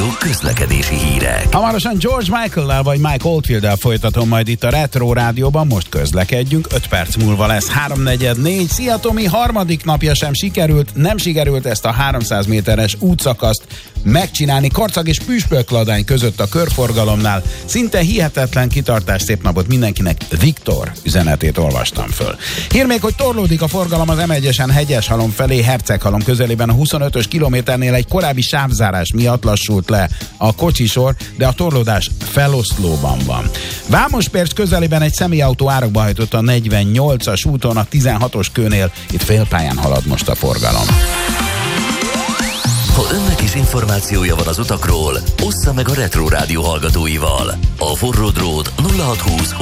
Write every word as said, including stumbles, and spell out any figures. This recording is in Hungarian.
közlekedési hírek. Hamarosan George Michael-lel vagy Mike Oldfield-el folytatom majd itt a Retro Rádióban, most közlekedjünk, öt perc múlva lesz háromnegyed négy. Szia Tomi, harmadik napja sem sikerült, nem sikerült ezt a háromszáz méteres útszakaszt megcsinálni Karcag és Püspökladány között a körforgalomnál. Szinte hihetetlen kitartás, szép napot mindenkinek, Viktor üzenetét olvastam föl. Hír még, hogy torlódik a forgalom az em egyesen Hegyeshalom felé, Herceghalom közelében a huszonötös kilométernél egy korábbi sávzárás miatt lassult le a kocsisor, de a torlódás feloszlóban van. Vámospérc közelében egy személyautó árokba hajtott a negyvennyolcas úton, a tizenhatos kőnél, itt félpályán halad most a forgalom. Ha önnek is információja van az utakról, ossza meg a Retro Rádió hallgatóival. A forró drót nulla hatszázhúsz